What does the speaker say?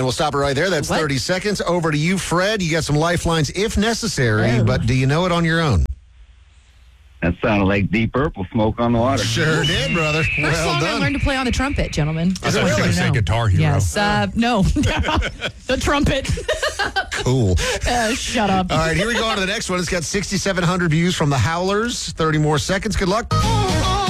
And we'll stop it right there. That's What? 30 seconds. Over to you, Fred. You got some lifelines if necessary, but do you know it on your own? That sounded like Deep Purple, Smoke on the Water. Sure did, brother. First Well song I done. learned to play on the trumpet, gentlemen. I thought you were going to say Guitar Hero. Yes. No. The trumpet. Cool. Shut up. All right, here we go on to the next one. It's got 6,700 views from the Howlers. 30 more seconds. Good luck.